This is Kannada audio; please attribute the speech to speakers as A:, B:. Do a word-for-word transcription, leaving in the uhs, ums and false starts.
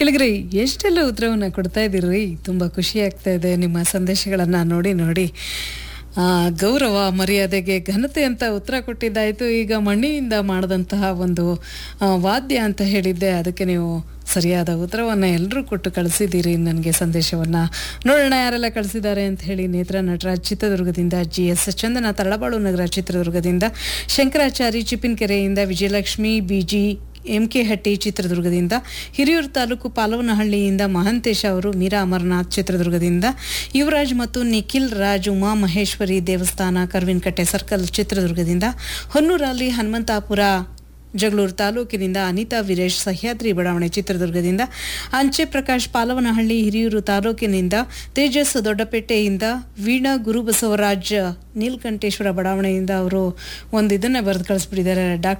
A: ಕೆಳಗ್ರಿ ಎಷ್ಟೆಲ್ಲ ಉತ್ತರವನ್ನು ಕೊಡ್ತಾ ಇದ್ದೀರಿ. ತುಂಬ ಖುಷಿ ಆಗ್ತಾ ಇದೆ ನಿಮ್ಮ ಸಂದೇಶಗಳನ್ನು ನೋಡಿ ನೋಡಿ. ಆ, ಗೌರವ ಮರ್ಯಾದೆಗೆ ಘನತೆ ಅಂತ ಉತ್ತರ ಕೊಟ್ಟಿದ್ದಾಯಿತು. ಈಗ ಮಣ್ಣಿನಿಂದ ಮಾಡಿದಂತಹ ಒಂದು ಆ, ವಾದ್ಯ ಅಂತ ಹೇಳಿದ್ದೆ, ಅದಕ್ಕೆ ನೀವು ಸರಿಯಾದ ಉತ್ತರವನ್ನು ಎಲ್ಲರೂ ಕೊಟ್ಟು ಕಳಿಸಿದ್ದೀರಿ ನನಗೆ ಸಂದೇಶವನ್ನು. ನೋಡೋಣ ಯಾರೆಲ್ಲ ಕಳಿಸಿದ್ದಾರೆ ಅಂತ ಹೇಳಿ. ನೇತ್ರ ನಟರಾಜ್ ಚಿತ್ರದುರ್ಗದಿಂದ, ಜಿ ಎಸ್ ಚಂದನ ತರಳಬಾಳು ನಗರ ಚಿತ್ರದುರ್ಗದಿಂದ, Shankarachari ಚಿಪ್ಪಿನಕೆರೆಯಿಂದ, Vijayalakshmi busy M K ಹಟ್ಟಿ ಚಿತ್ರದುರ್ಗದಿಂದ, ಹಿರಿಯೂರು ತಾಲೂಕು ಪಾಲವನಹಳ್ಳಿಯಿಂದ ಮಹಾಂತೇಶ ಅವರು, ಮೀರಾ ಅಮರನಾಥ್ ಚಿತ್ರದುರ್ಗದಿಂದ, ಯುವರಾಜ್ ಮತ್ತು ನಿಖಿಲ್ ರಾಜ್ ಉಮಾ ಮಹೇಶ್ವರಿ ದೇವಸ್ಥಾನ ಕರ್ವಿನಕಟ್ಟೆ ಸರ್ಕಲ್ ಚಿತ್ರದುರ್ಗದಿಂದ, ಹೊನ್ನೂರಲ್ಲಿ ಹನುಮಂತಾಪುರ ಜಗಳೂರು ತಾಲೂಕಿನಿಂದ, ಅನಿತಾ ವೀರೇಶ್ ಸಹ್ಯಾದ್ರಿ ಬಡಾವಣೆ ಚಿತ್ರದುರ್ಗದಿಂದ, ಅಂಚೆ ಪ್ರಕಾಶ್ ಪಾಲವನಹಳ್ಳಿ ಹಿರಿಯೂರು ತಾಲೂಕಿನಿಂದ, ತೇಜಸ್ ದೊಡ್ಡಪೇಟೆಯಿಂದ, ವೀಣಾ ಗುರುಬಸವರಾಜ್ ನೀಲಕಂಠೇಶ್ವರ ಬಡಾವಣೆಯಿಂದ ಅವರು ಒಂದು ಇದನ್ನು ಬರೆದು ಕಳಿಸ್ಬಿಟ್ಟಿದ್ದಾರೆ. ಡಾಕ್ಟರ್